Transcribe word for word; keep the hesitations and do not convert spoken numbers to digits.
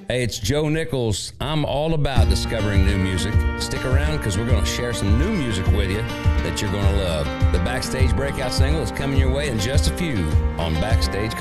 Hey, it's Joe Nichols. I'm all about discovering new music. Stick around because we're going to share some new music with you that you're going to love. The Backstage Breakout single is coming your way in just a few on Backstage